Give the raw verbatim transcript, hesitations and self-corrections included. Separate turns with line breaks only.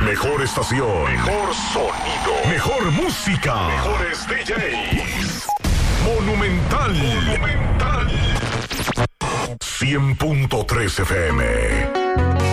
mejor estación. Mejor sonido. Mejor música. Mejores D Js. Monumental. Monumental. cien punto tres F M.